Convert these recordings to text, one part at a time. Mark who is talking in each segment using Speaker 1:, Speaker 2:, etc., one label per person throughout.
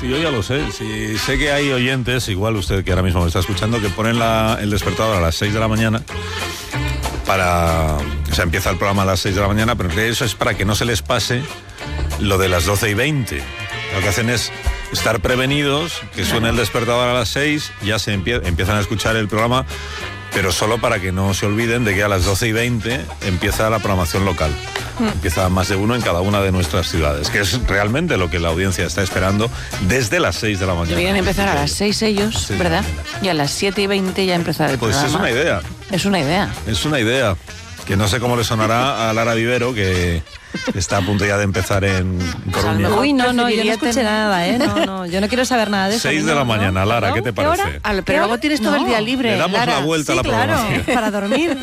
Speaker 1: Sí, yo ya lo sé. Sí, sé que hay oyentes, igual usted que ahora mismo me está escuchando, que ponen el despertador a las 6 de la mañana o sea, empieza el programa a las 6 de la mañana, pero eso es para que no se les pase lo de las 12:20. Lo que hacen es estar prevenidos, que suene el despertador a las 6, ya se empiezan a escuchar el programa, pero solo para que no se olviden de que a las 12:20 empieza la programación local. Empieza más de uno en cada una de nuestras ciudades, que es realmente lo que la audiencia está esperando desde las 6 de la mañana.
Speaker 2: Deberían empezar a las 6 ellos, ¿verdad? Y a las 7:20 ya empezar el programa.
Speaker 1: Pues es una idea.
Speaker 2: Es una idea.
Speaker 1: Es una idea. Que no sé cómo le sonará a Lara Vivero, que está a punto ya de empezar en Coruña.
Speaker 3: Uy, no, yo no escuché nada, No, yo no quiero saber nada de eso.
Speaker 1: 6 de la mañana, Lara, ¿qué te parece?
Speaker 2: Pero luego tienes todo el día libre,
Speaker 1: Le damos
Speaker 2: Lara.
Speaker 1: la vuelta a la programación.
Speaker 3: Claro, para dormir.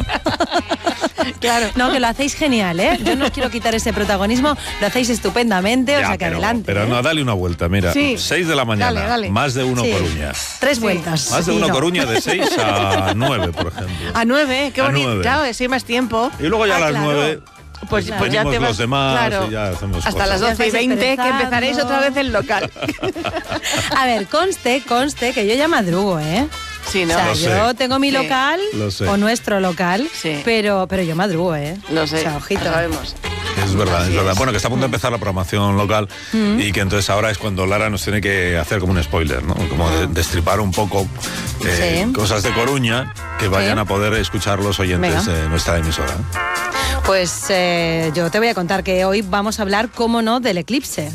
Speaker 3: Claro. No, que lo hacéis genial, ¿eh? Yo no os quiero quitar ese protagonismo, lo hacéis estupendamente, o sea que adelante.
Speaker 1: Pero no, dale una vuelta, mira.
Speaker 3: Sí.
Speaker 1: 6 de la mañana,
Speaker 3: dale.
Speaker 1: más de uno
Speaker 3: Sí.
Speaker 1: Coruña.
Speaker 3: 3 vueltas.
Speaker 1: Más de uno Coruña de 6 a 9, por ejemplo.
Speaker 2: A 9, qué
Speaker 1: A
Speaker 2: bonito.
Speaker 1: 9.
Speaker 2: Claro, si hay más tiempo.
Speaker 1: Y luego ya a las 9...
Speaker 2: Pues ya
Speaker 1: venimos
Speaker 2: te vas,
Speaker 1: los demás
Speaker 2: claro,
Speaker 1: y ya hacemos
Speaker 2: hasta
Speaker 1: cosas.
Speaker 2: las 12:20 que empezaréis
Speaker 3: empezando.
Speaker 2: otra vez el local.
Speaker 3: A ver, conste que yo ya madrugo, ¿eh?
Speaker 2: Sí, ¿no?
Speaker 3: O sea,
Speaker 1: Lo sé.
Speaker 3: yo tengo mi
Speaker 2: Sí.
Speaker 3: local
Speaker 1: Lo sé.
Speaker 3: o nuestro local,
Speaker 2: Sí.
Speaker 3: pero yo madrugo, ¿eh?
Speaker 2: Lo sé,
Speaker 3: O sea, ojito.
Speaker 2: lo sabemos.
Speaker 1: Es verdad,
Speaker 2: Así
Speaker 1: es verdad.
Speaker 2: es.
Speaker 1: Bueno, que está a punto de empezar la programación local y que entonces ahora es cuando Lara nos tiene que hacer como un spoiler, ¿no? Como destripar un poco
Speaker 3: Sí.
Speaker 1: cosas de Coruña que vayan
Speaker 3: Sí.
Speaker 1: a poder escuchar los oyentes
Speaker 3: Venga.
Speaker 1: de nuestra emisora.
Speaker 3: Pues yo te voy a contar que hoy vamos a hablar, cómo no, del eclipse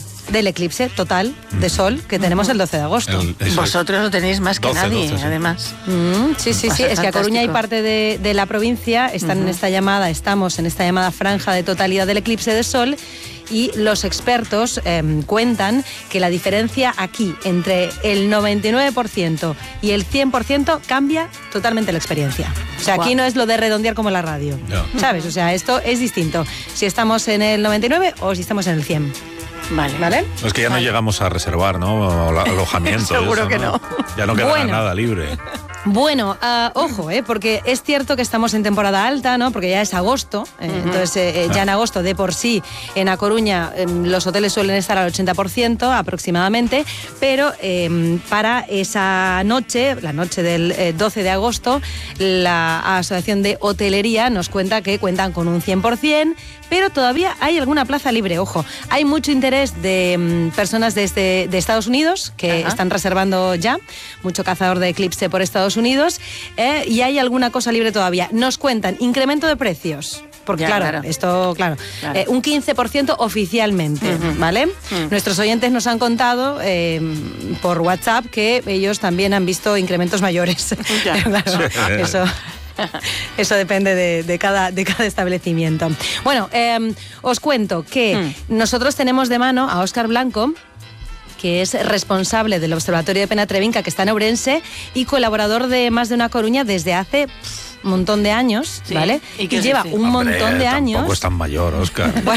Speaker 3: total de sol que tenemos el 12 de agosto.
Speaker 1: Eso es.
Speaker 2: Vosotros lo tenéis más que
Speaker 1: 12,
Speaker 2: nadie,
Speaker 1: 12, sí.
Speaker 2: además.
Speaker 3: Sí,
Speaker 2: Va a
Speaker 3: sí,
Speaker 2: ser
Speaker 3: es que a Coruña y
Speaker 2: fantástico.
Speaker 3: parte de la provincia estamos en esta llamada franja de totalidad del eclipse de sol, y los expertos cuentan que la diferencia aquí entre el 99% y el 100% cambia totalmente la experiencia. O sea, aquí
Speaker 2: Guau.
Speaker 3: no es lo de redondear como en la radio,
Speaker 1: Ya.
Speaker 3: ¿sabes? O sea, esto es distinto si estamos en el 99 o si estamos en el 100. ¿Vale?
Speaker 1: Es que ya no llegamos a reservar, ¿no? Alojamiento.
Speaker 2: Seguro
Speaker 1: eso,
Speaker 2: que no.
Speaker 1: Ya no quedará
Speaker 3: Bueno.
Speaker 1: nada libre.
Speaker 3: Bueno, ojo, porque es cierto que estamos en temporada alta, ¿no? Porque ya es agosto, entonces ya en agosto de por sí en A Coruña los hoteles suelen estar al 80% aproximadamente, pero para esa noche, la noche del 12 de agosto, la Asociación de Hotelería nos cuenta que cuentan con un 100%, pero todavía hay alguna plaza libre, ojo. Hay mucho interés de personas de Estados Unidos que
Speaker 2: Ajá.
Speaker 3: están reservando ya, mucho cazador de eclipse por Estados Unidos, y hay alguna cosa libre todavía. Nos cuentan incremento de precios. Porque
Speaker 2: Ya,
Speaker 3: claro,
Speaker 2: claro.
Speaker 3: esto, claro, un 15% oficialmente, ¿vale? Nuestros oyentes nos han contado por WhatsApp que ellos también han visto incrementos mayores.
Speaker 2: Ya.
Speaker 3: Claro, eso depende de cada establecimiento. Bueno, os cuento que nosotros tenemos de mano a Óscar Blanco, que es responsable del Observatorio de Penatrevinca, que está en Ourense, y colaborador de Más de una Coruña desde hace un montón de años,
Speaker 2: Sí.
Speaker 3: ¿vale?
Speaker 2: ¿Y qué
Speaker 3: Y
Speaker 2: os
Speaker 3: lleva
Speaker 2: dice?
Speaker 3: un montón de años.
Speaker 1: Tampoco es tan mayor, Óscar.
Speaker 3: Bueno,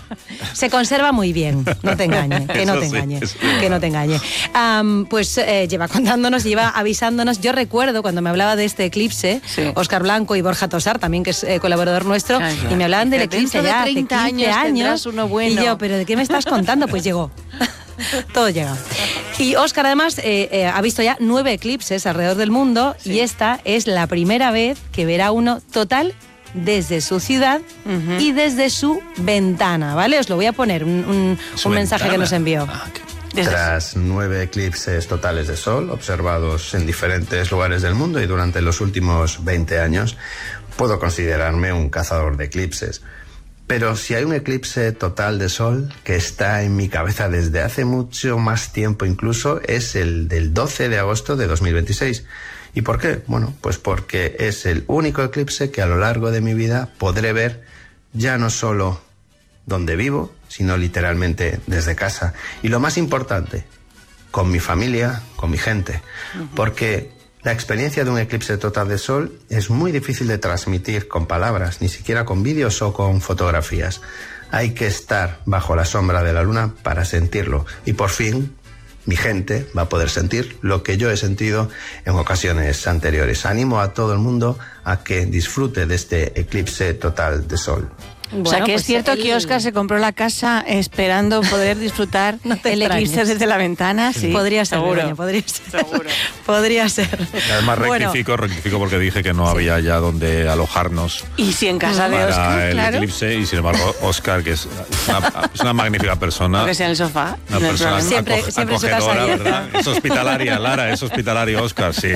Speaker 3: se conserva muy bien, no te engañe, que no
Speaker 1: Eso
Speaker 3: te
Speaker 1: sí,
Speaker 3: engañe,
Speaker 1: eso
Speaker 3: que no te engañe. Pues lleva contándonos, lleva avisándonos. Yo recuerdo cuando me hablaba de este eclipse,
Speaker 2: Sí.
Speaker 3: Óscar Blanco y Borja Tosar, también que es colaborador nuestro,
Speaker 2: Ay,
Speaker 3: y me hablaban del
Speaker 2: Dice,
Speaker 3: eclipse
Speaker 2: dentro de
Speaker 3: ya
Speaker 2: 30
Speaker 3: hace 15
Speaker 2: años tendrás
Speaker 3: años.
Speaker 2: uno bueno.
Speaker 3: Y yo, ¿pero de qué me estás contando? Pues llegó. Todo llega. Y Óscar además ha visto ya 9 eclipses alrededor del mundo, y esta es la primera vez que verá uno total desde su ciudad y desde su ventana, ¿vale? Os lo voy a poner, un mensaje que nos envió.
Speaker 4: Tras 9 eclipses totales de sol observados en diferentes lugares del mundo y durante los últimos 20 años, puedo considerarme un cazador de eclipses. Pero si hay un eclipse total de sol que está en mi cabeza desde hace mucho más tiempo incluso, es el del 12 de agosto de 2026. ¿Y por qué? Bueno, pues porque es el único eclipse que a lo largo de mi vida podré ver ya no solo donde vivo, sino literalmente desde casa. Y lo más importante, con mi familia, con mi gente. Porque la experiencia de un eclipse total de sol es muy difícil de transmitir con palabras, ni siquiera con vídeos o con fotografías. Hay que estar bajo la sombra de la luna para sentirlo. Y por fin, mi gente va a poder sentir lo que yo he sentido en ocasiones anteriores. Animo a todo el mundo a que disfrute de este eclipse total de sol.
Speaker 2: Bueno, o sea, que pues es cierto que Óscar se compró la casa esperando poder disfrutar el eclipse desde la ventana. Sí,
Speaker 3: podría ser,
Speaker 2: seguro.
Speaker 3: Begoña, podría ser. Seguro. Podría ser.
Speaker 1: Y además rectifico porque dije que no había ya donde alojarnos.
Speaker 2: Y si en casa de
Speaker 1: para
Speaker 2: Óscar,
Speaker 1: el
Speaker 2: claro.
Speaker 1: eclipse, y sin embargo Óscar, que es una magnífica persona.
Speaker 2: Porque sea en el sofá.
Speaker 1: Una persona
Speaker 3: siempre su casa
Speaker 1: ¿verdad? Es hospitalaria, Lara, es hospitalario Óscar, sí.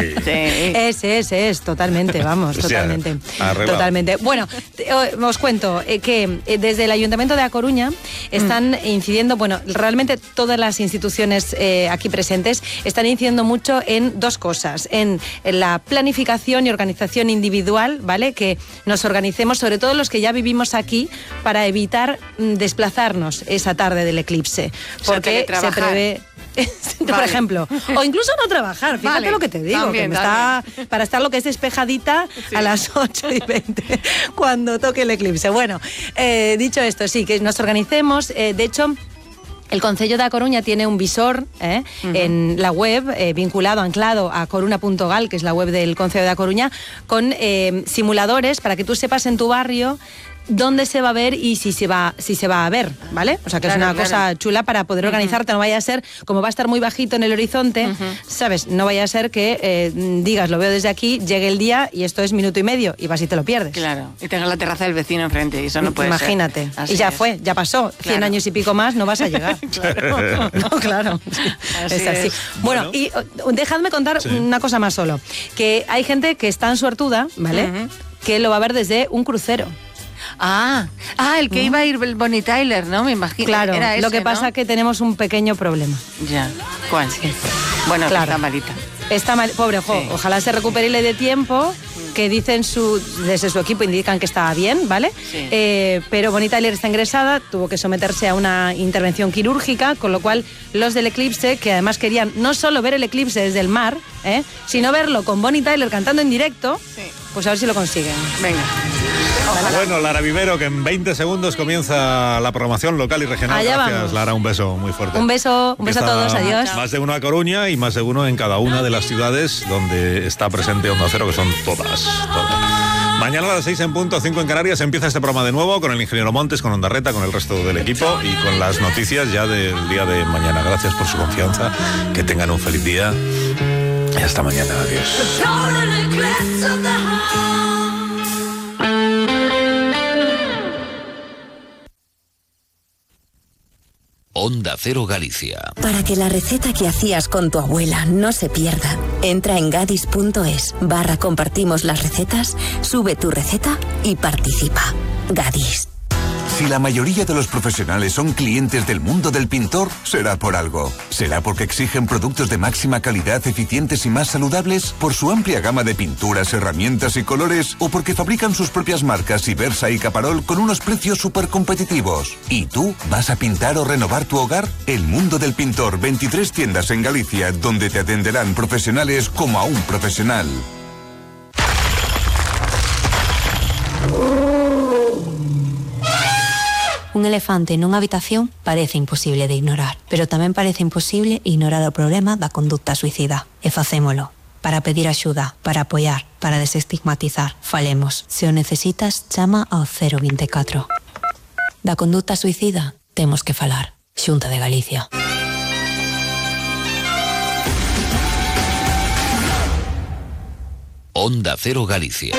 Speaker 3: Es, totalmente, vamos, totalmente. Totalmente. Bueno, os cuento que desde el Ayuntamiento de A Coruña están incidiendo, bueno, realmente todas las instituciones aquí presentes están incidiendo mucho en dos cosas, en la planificación y organización individual, ¿vale? Que nos organicemos, sobre todo los que ya vivimos aquí, para evitar desplazarnos esa tarde del eclipse, porque se prevé... Por ejemplo, o incluso no trabajar, fíjate lo que te digo, también, que para estar lo que es despejadita a las 8:20 cuando toque el eclipse. Bueno, dicho esto, sí, que nos organicemos, de hecho... El Concello de A Coruña tiene un visor en la web, vinculado, anclado a coruna.gal, que es la web del Concello de A Coruña, con simuladores para que tú sepas en tu barrio dónde se va a ver y si se va a ver, ¿vale? O sea, que es una cosa chula para poder organizarte. No vaya a ser, como va a estar muy bajito en el horizonte, ¿sabes? No vaya a ser que digas, lo veo desde aquí, llegue el día y esto es minuto y medio y vas y te lo pierdes.
Speaker 2: Claro, y tengas la terraza del vecino enfrente y eso no puede
Speaker 3: Imagínate.
Speaker 2: ser.
Speaker 3: Y ya fue, ya pasó. 100 años y pico más no vas a llegar.
Speaker 2: Claro.
Speaker 3: No, claro. Es así. Bueno, y dejadme contar una cosa más solo. Que hay gente que está en suertuda, ¿vale? Que lo va a ver desde un crucero.
Speaker 2: El que iba a ir el Bonnie Tyler, ¿no? Me imagino.
Speaker 3: Claro,
Speaker 2: era ese,
Speaker 3: lo que pasa es que tenemos un pequeño problema.
Speaker 2: Ya. ¿Cuál? Bueno, claro. Está malita.
Speaker 3: Está mal, pobre, ojalá se recupere y le dé tiempo, que dicen desde su equipo indican que está bien, ¿vale? Sí. Pero Bonnie Tyler está ingresada, tuvo que someterse a una intervención quirúrgica, con lo cual los del eclipse, que además querían no solo ver el eclipse desde el mar, sino verlo con Bonnie Tyler cantando en directo, pues a ver si lo consiguen.
Speaker 2: Venga.
Speaker 1: Bueno, Lara Vivero, que en 20 segundos comienza la programación local y regional.
Speaker 3: Allá
Speaker 1: Gracias,
Speaker 3: vamos.
Speaker 1: Lara, un beso muy fuerte.
Speaker 3: Un beso a todos, adiós.
Speaker 1: Más de uno a Coruña y más de uno en cada una de las ciudades donde está presente Onda Cero, que son todas. Mañana a las 6 en punto, 5 en Canarias, empieza este programa de nuevo con el ingeniero Montes, con Onda Reta, con el resto del equipo y con las noticias ya del día de mañana. Gracias por su confianza, que tengan un feliz día y hasta mañana. Adiós.
Speaker 5: Onda Cero Galicia.
Speaker 6: Para que la receta que hacías con tu abuela no se pierda, entra en gadis.es/compartimos las recetas, sube tu receta y participa. Gadis.
Speaker 7: Si la mayoría de los profesionales son clientes del mundo del pintor, será por algo. ¿Será porque exigen productos de máxima calidad, eficientes y más saludables? ¿Por su amplia gama de pinturas, herramientas y colores? ¿O porque fabrican sus propias marcas Ibersa y Caparol con unos precios súper competitivos? ¿Y tú vas a pintar o renovar tu hogar? El mundo del pintor, 23 tiendas en Galicia, donde te atenderán profesionales como a un profesional.
Speaker 8: Un elefante nunha habitación parece imposible de ignorar, pero tamén parece imposible ignorar o problema da conducta suicida. E facémolo. Para pedir axuda, para apoiar, para desestigmatizar. Falemos. Se o necesitas, chama ao 024. Da conduta suicida, temos que falar. Xunta de Galicia.
Speaker 5: Onda Cero Galicia.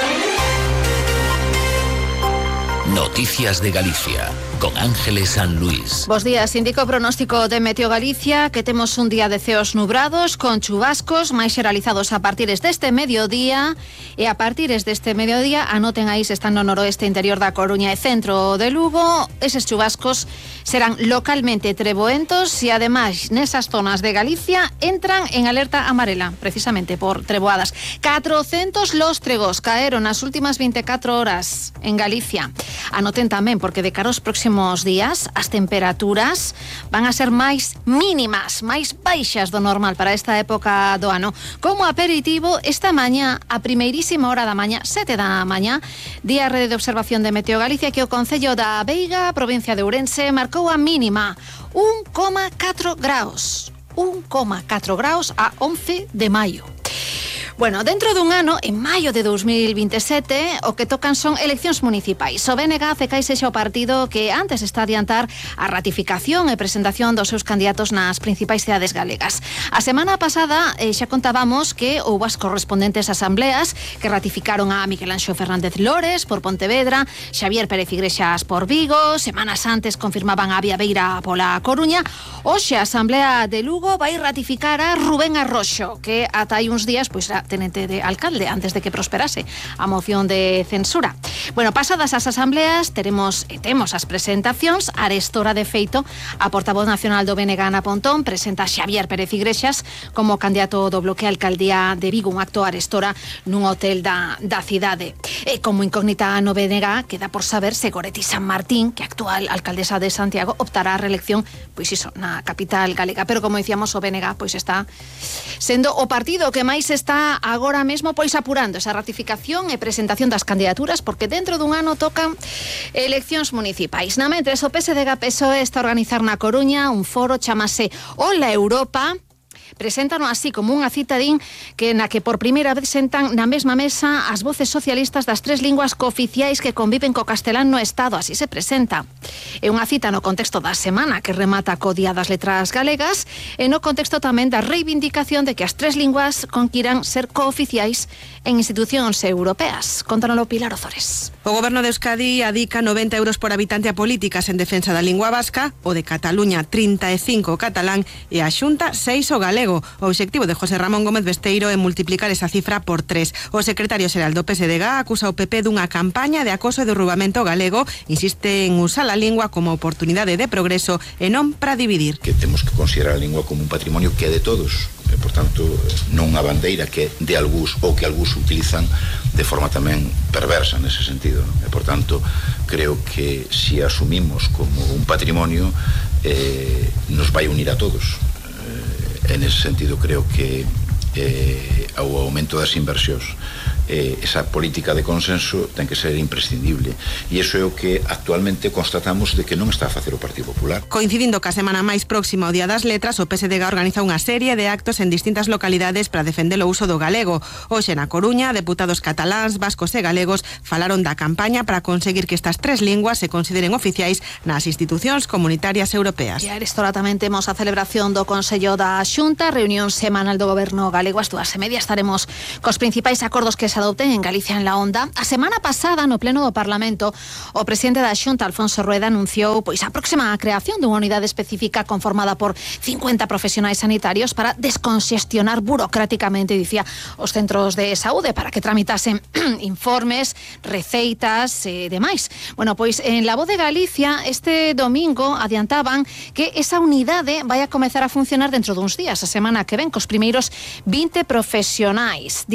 Speaker 5: Noticias de Galicia, con Ángeles San Luis.
Speaker 9: Bos días, indica o pronóstico de Meteo Galicia que temos un día de ceos nubrados con chubascos máis xeralizados a partires deste mediodía e a partires deste mediodía, anoten aí se están no noroeste interior da Coruña e centro de Lugo, eses chubascos serán localmente treboentos e ademais nesas zonas de Galicia entran en alerta amarela, precisamente por treboadas. 400 lóstregos caeron nas últimas 24 horas en Galicia. Anoten tamén, porque de cara aos próximos días as temperaturas van a ser máis mínimas, máis baixas do normal para esta época do ano. Como aperitivo, esta mañá, a primeirísima hora da mañá, 7 da mañá, día rede de observación de Meteo Galicia, que o Concello da Veiga, provincia de Ourense, marcou a mínima 1,4 graus. 1,4 graus a 11 de maio. Bueno, dentro dun ano, en maio de 2027, o que tocan son eleccións municipais. O BNG FK sexa o partido que antes está a adiantar a ratificación e presentación dos seus candidatos nas principais cidades galegas. A semana pasada xa contábamos que houve as correspondentes asambleas que ratificaron a Miguel Anxo Fernández Lores por Pontevedra, Xavier Pérez Igrexas por Vigo, semanas antes confirmaban a Vía Beira pola Coruña. Hoxe a Asamblea de Lugo vai ratificar a Rubén Arroxo, que ata hai uns días pois era tenente de alcalde antes de que prosperase a moción de censura. Bueno, pasadas as asambleas temos as presentacións. Arestora, de feito, a portavoz nacional do BNG Ana Pontón presenta a Xavier Pérez Igrexas como candidato do bloque a alcaldía de Vigo, un acto arestora nun hotel da cidade. E como incógnita no BNG queda por saber se Goretti San Martín, que actual alcaldesa de Santiago, optará a reelección pois iso, na capital galega. Pero como dicíamos, o BNG pois está sendo o partido que máis está agora mesmo pois apurando esa ratificación e presentación das candidaturas, porque dentro dun ano tocan eleccións municipais. Na mentres, o PSDG-PSOE está a organizar na Coruña un foro, chamase Hola Europa. Preséntano así como unha cita na que por primeira vez sentan na mesma mesa as voces socialistas das 3 linguas cooficiais que conviven co castelán no Estado. Así se presenta. É unha cita no contexto da semana que remata co Día das Letras Galegas e no contexto tamén da reivindicación de que as 3 linguas conquiran ser cooficiais en institucións europeas. Contanoslo Pilar Ozores.
Speaker 10: O Goberno de Euskadi adica 90 euros por habitante a políticas en defensa da lingua vasca, o de Cataluña 35 o catalán e a Xunta 6 o galego. O obxectivo de José Ramón Gómez Besteiro é multiplicar esa cifra por 3. O secretario xeral do PSDG acusa o PP dunha campaña de acoso e derrubamento galego. Insiste en usar a lingua como oportunidade de progreso e non para dividir.
Speaker 11: Que temos que considerar a lingua como un patrimonio que é de todos. E, por tanto, non unha bandeira que é de algúns ou que algúns utilizan de forma tamén perversa nese sentido, non? E, por tanto, creo que se asumimos como un patrimonio nos vai unir a todos. En ese sentido creo que o aumento das inversións, esa política de consenso ten que ser imprescindible, e iso é o que actualmente constatamos de que non está a facer o Partido Popular.
Speaker 10: Coincidindo ca semana máis próxima ao Día das Letras, o PSDG organiza unha serie de actos en distintas localidades para defender o uso do galego. Hoxe na Coruña, deputados cataláns, vascos e galegos falaron da campaña para conseguir que estas 3 linguas se consideren oficiais nas institucións comunitarias europeas.
Speaker 9: E a Arestora tamén temos a celebración do Consello da Xunta, reunión semanal do Goberno galego. As 2:30 estaremos cos principais acordos que se adopten en Galicia en la Onda. A semana pasada, no pleno do Parlamento, o presidente da Xunta, Alfonso Rueda, anunciou pois a próxima creación dunha unidade específica conformada por 50 profesionais sanitarios para desconxestionar burocráticamente, dicía, os centros de saúde para que tramitasen informes, receitas e demais. Bueno, pois en La Voz de Galicia este domingo adiantaban que esa unidade vai a comezar a funcionar dentro duns días, a semana que ven, cos primeiros 20 profesionais.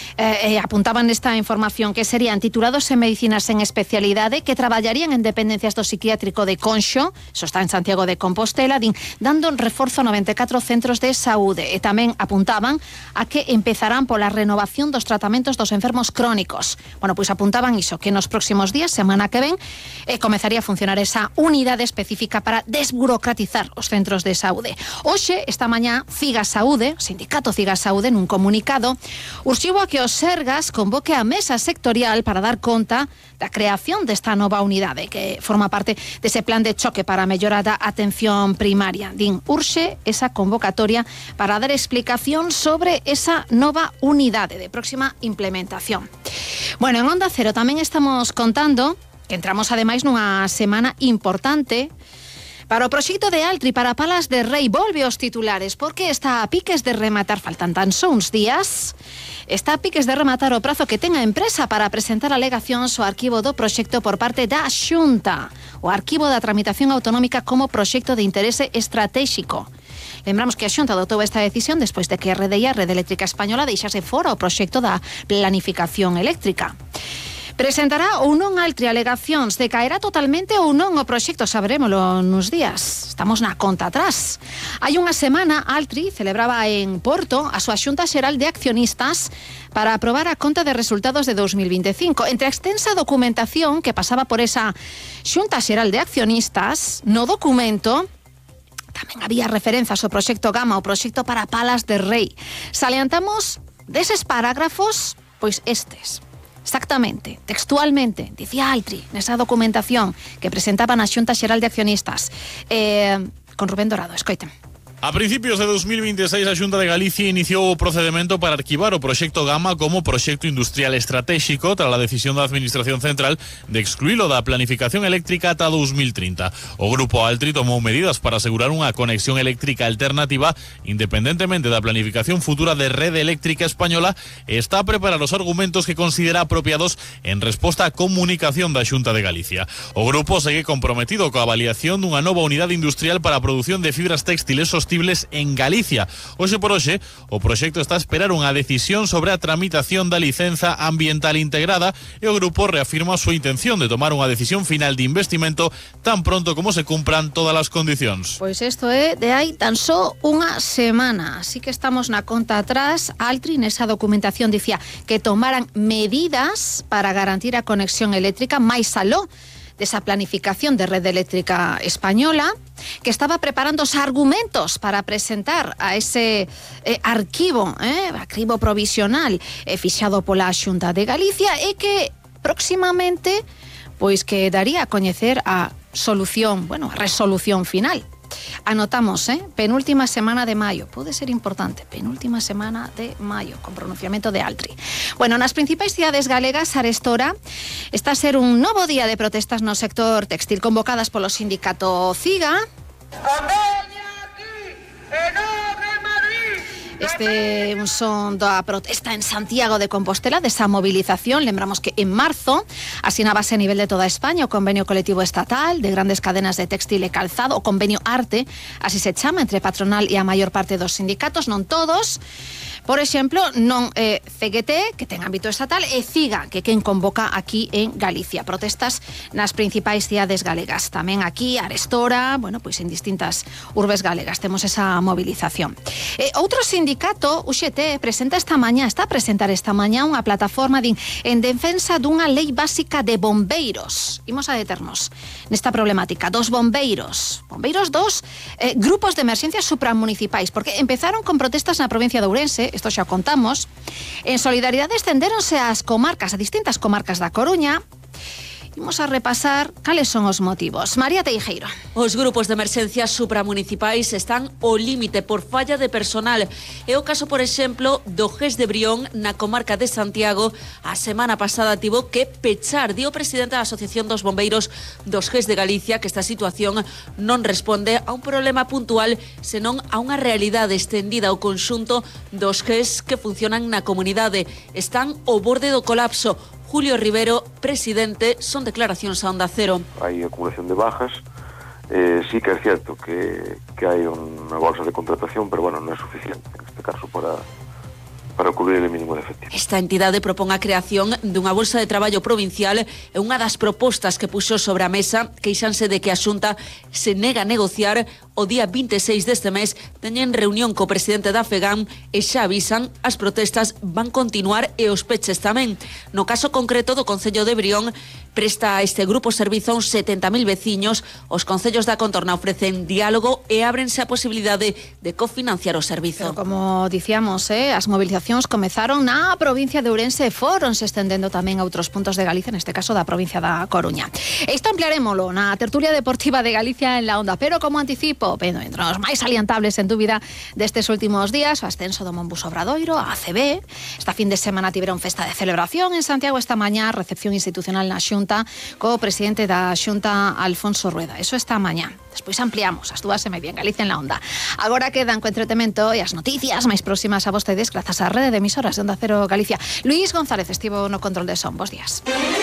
Speaker 9: Apuntaban nesta información que serían titulados en medicinas en especialidade que traballarían en dependencias do psiquiátrico de Conxo, eso está en Santiago de Compostela, dando reforzo a 94 centros de saúde, e tamén apuntaban a que empezarán pola renovación dos tratamentos dos enfermos crónicos. Bueno, pois apuntaban iso, que nos próximos días, semana que ven, comezaría a funcionar esa unidade específica para desburocratizar os centros de saúde. Hoxe, esta mañá, Figa Saúde, o sindicato Figa Saúde, nun comunicado, urxiu a que o Sergas convoque a mesa sectorial para dar conta da creación desta nova unidade que forma parte dese plan de choque para a mellora da atención primaria. Urxe esa convocatoria para dar explicación sobre esa nova unidade de próxima implementación. Bueno, en Onda Cero tamén estamos contando que entramos ademais nunha semana importante para o proxecto de Altri para Palas de Rei. Volve aos titulares porque está a piques de rematar, faltan tan só uns días, está a piques de rematar o prazo que ten a empresa para presentar alegacións ao arquivo do proxecto por parte da Xunta, o arquivo da tramitación autonómica como proxecto de interese estratégico. Lembramos que a Xunta adotou esta decisión despois de que a Rede Eléctrica Española deixase fora o proxecto da planificación eléctrica. Presentará ou non Altri alegacións, decaerá totalmente ou non o proxecto, sabrémolo nos días. Estamos na conta atrás. Hai unha semana, Altri celebraba en Porto a súa Xunta Xeral de Accionistas para aprobar a conta de resultados de 2025. Entre a extensa documentación que pasaba por esa Xunta Xeral de Accionistas, no documento tamén había referenzas ao proxecto Gama, o proxecto para Palas de Rei. Salientamos deses parágrafos, pois estes. Exactamente, textualmente, dicía Altri nesa documentación que presentaba na Xunta Xeral de Accionistas. Con Rubén Dorado, escoiten.
Speaker 12: A principios de 2026, a Xunta de Galicia iniciou o procedimento para arquivar o proxecto Gama como proxecto industrial estratégico tras a decisión da Administración Central de excluílo da planificación eléctrica ata 2030. O Grupo Altri tomou medidas para asegurar unha conexión eléctrica alternativa independentemente da planificación futura de rede eléctrica española e está a preparar os argumentos que considera apropiados en resposta á comunicación da Xunta de Galicia. O grupo segue comprometido coa avaliación dunha nova unidade industrial para a produción de fibras textiles sostibles en Galicia. Hoxe por hoxe, o proxecto está a esperar unha decisión sobre a tramitación da licenza ambiental integrada e o grupo reafirma a súa intención de tomar unha decisión final de investimento tan pronto como se cumpran todas as condicións.
Speaker 9: Pois isto é de hai tan só unha semana, así que estamos na conta atrás. Altri nesa documentación dicía que tomaran medidas para garantir a conexión eléctrica máis aló desa planificación de rede eléctrica española, que estaba preparando os argumentos para presentar a ese arquivo provisional fixado pola Xunta de Galicia e que próximamente pois que daría a coñecer a solución, a resolución final. Anotamos, penúltima semana de maio, pode ser importante, penúltima semana de maio, con pronunciamento de Altri. Nas principais cidades galegas, arestora está a ser un novo día de protestas no sector textil convocadas polo sindicato CIGA. Este un son da protesta en Santiago de Compostela, desa movilización. Lembramos que en marzo asinábase a nivel de toda España o convenio colectivo estatal de grandes cadenas de textil e calzado, o convenio ARTE, así se chama, entre patronal e a maior parte dos sindicatos, non todos. Por exemplo, non CGT, que ten ámbito estatal, e CIGA, que quen convoca aquí en Galicia. Protestas nas principais cidades galegas. Tamén aquí, Arestora, pois en distintas urbes galegas temos esa movilización. Outro sindicato, UGT, está a presentar esta mañá unha plataforma en defensa dunha lei básica de bombeiros. Imos a deternos nesta problemática dos bombeiros dos grupos de emerxencia supramunicipais, porque empezaron con protestas na provincia de Ourense, isto xa contamos. En solidaridade estendéronse ás comarcas, a distintas comarcas da Coruña. Imos a repasar cales son os motivos. María Teijeiro.
Speaker 13: Os grupos de emerxencia supramunicipais están ao límite por falla de personal. É o caso, por exemplo, do GES de Brión, na comarca de Santiago. A semana pasada tivo que pechar, di o presidente da Asociación dos Bombeiros dos GES de Galicia, que esta situación non responde a un problema puntual, senón a unha realidade extendida ao conxunto dos GES que funcionan na comunidade. Están ao borde do colapso. Julio Rivero, presidente, son declaracións a Onda Cero.
Speaker 14: Hai acumulación de bajas, sí que é cierto que hai unha bolsa de contratación, pero non é suficiente en este caso para cubrir o mínimo de efectivo.
Speaker 13: Esta entidade propón a creación dunha bolsa de traballo provincial e unha das propostas que puxo sobre a mesa queixanse de que a Xunta se nega a negociar. O día 26 deste mes teñen reunión co presidente da FEGAM e xa avisan as protestas van continuar e os peches tamén. No caso concreto do Concello de Brión, presta a este grupo servizo a uns 70.000 veciños. Os concellos da contorna ofrecen diálogo e ábrense a posibilidade de cofinanciar o servizo.
Speaker 9: Pero como dicíamos, as movilizacións comezaron na provincia de Ourense e foronse estendendo tamén a outros puntos de Galicia, neste caso da provincia da Coruña. E isto ampliarémolo na tertulia deportiva de Galicia en la Onda, pero como anticipo, entre os máis salientables, en dúbida, destes últimos días, o ascenso do Monbus Obradoiro, a ACB. Esta fin de semana tiveron festa de celebración en Santiago, esta mañá recepción institucional na Xunta co presidente da Xunta, Alfonso Rueda. Eso esta mañá. Despois ampliamos as 2:30 en Galicia en la Onda. Agora quedan co entretemento e as noticias máis próximas a vostedes grazas á rede de emisoras de Onda Cero Galicia. Luís González estivo no control de son. Bos días.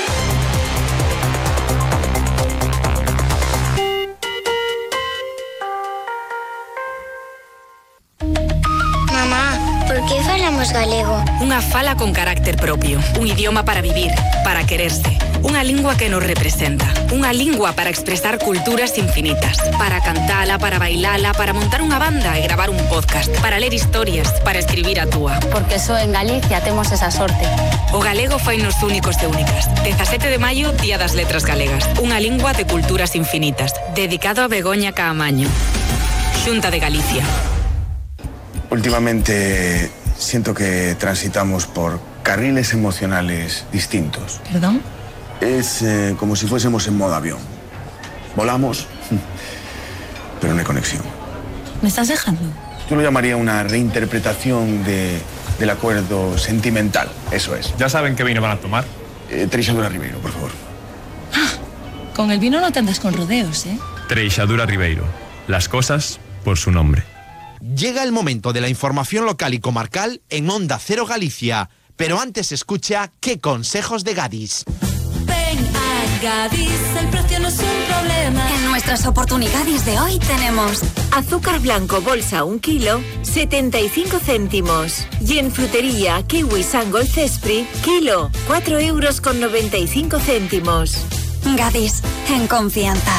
Speaker 15: Por que falamos galego?
Speaker 16: Unha fala con carácter propio, un idioma para vivir, para quererse, unha lingua que nos representa, unha lingua para expresar culturas infinitas, para cantala, para bailala, para montar unha banda e gravar un podcast, para ler historias, para escribir a túa.
Speaker 15: Porque só en Galicia temos esa sorte.
Speaker 16: O galego fainos únicos e únicas. 17 de maio, Día das Letras Galegas, unha lingua de culturas infinitas, dedicado a Begoña Caamaño. Xunta de Galicia.
Speaker 17: Últimamente siento que transitamos por carriles emocionales distintos.
Speaker 3: ¿Perdón?
Speaker 17: Es como si fuésemos en modo avión. Volamos, pero no hay conexión.
Speaker 3: ¿Me estás dejando?
Speaker 17: Yo lo llamaría una reinterpretación del acuerdo sentimental, eso es.
Speaker 18: ¿Ya saben qué vino van a tomar?
Speaker 17: Treixadura Ribeiro, por favor.
Speaker 3: Con el vino no te andas con rodeos, ¿eh?
Speaker 18: Treixadura Ribeiro. Las cosas por su nombre.
Speaker 19: Llega el momento de la información local y comarcal en Onda Cero Galicia. Pero antes escucha ¿Qué consejos de Gadis?
Speaker 20: Ven a Gadis, el precio no es un problema.
Speaker 6: En nuestras oportunidades de hoy tenemos azúcar blanco bolsa 1 kilo, 75 céntimos. Y en frutería kiwi Sangol Cespri, kilo, 4,95 €. Gadis, en confianza.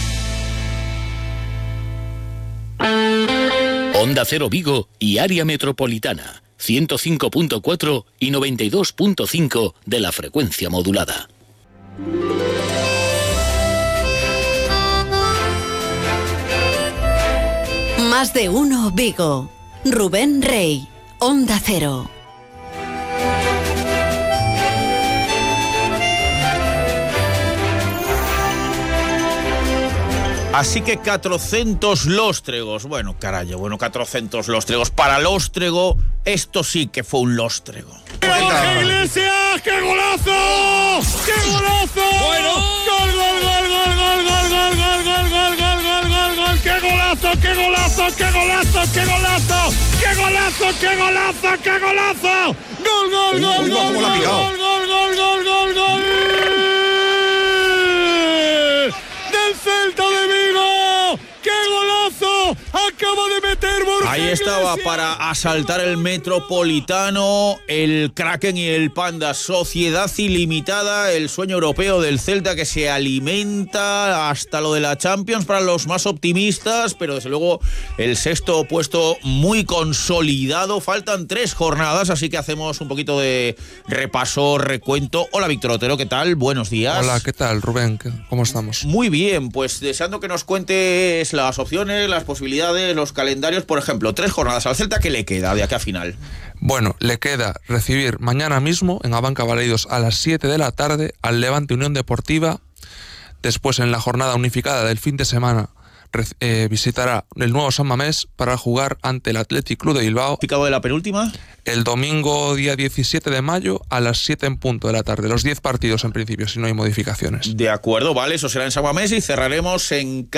Speaker 5: Onda Cero Vigo y área metropolitana, 105.4 y 92.5 de la frecuencia modulada.
Speaker 20: Más de uno Vigo. Rubén Rey, Onda Cero.
Speaker 21: Así que 400 lóstregos. Bueno, carajo, 400 lóstregos. Para lóstrego, esto sí que fue un lóstrego.
Speaker 22: ¡Jorge Iglesias! ¡Qué golazo! ¡Qué golazo! Bueno. ¡Gol, gol, gol, gol, gol, gol, gol, gol, gol, gol, gol, gol, gol, gol! ¡Qué golazo, qué golazo, qué golazo, qué golazo! ¡Qué golazo, qué golazo, qué golazo! ¡Gol, gol, gol, gol, gol, gol, gol, gol, gol, gol! ¡Del Celta de Vigo! ¡Qué golazo! ¡Acaba de meter Borja
Speaker 21: Ahí estaba
Speaker 22: Iglesias!
Speaker 21: para asaltar el Metropolitano, el Kraken y el Panda. Sociedad ilimitada, el sueño europeo del Celta que se alimenta hasta lo de la Champions para los más optimistas, pero desde luego el sexto puesto muy consolidado. Faltan 3 jornadas, así que hacemos un poquito de repaso, recuento. Hola, Víctor Otero, ¿qué tal? Buenos días.
Speaker 23: Hola, ¿qué tal, Rubén? ¿Cómo estamos?
Speaker 21: Muy bien, pues deseando que nos cuentes las opciones, las posibilidades, los calendarios. Por ejemplo, 3 jornadas al Celta, ¿qué le queda de aquí a final?
Speaker 23: Bueno, le queda recibir mañana mismo en Abanca Baleidos a las 7 de la tarde al Levante Unión Deportiva. Después, en la jornada unificada del fin de semana, visitará el nuevo San Mamés para jugar ante el Athletic Club de Bilbao.
Speaker 21: ¿Picado de la penúltima?
Speaker 23: El domingo día 17 de mayo a las 7 en punto de la tarde. Los 10 partidos en principio, si no hay modificaciones.
Speaker 21: De acuerdo, vale, eso será en San Mamés y cerraremos en